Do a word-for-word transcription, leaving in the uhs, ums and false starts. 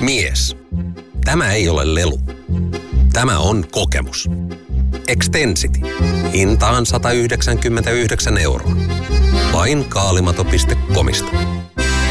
Mies. Tämä ei ole lelu. Tämä on kokemus. Extensity. Hintaan sata yhdeksänkymmentäyhdeksän euroa. Vain kaalimato piste comista.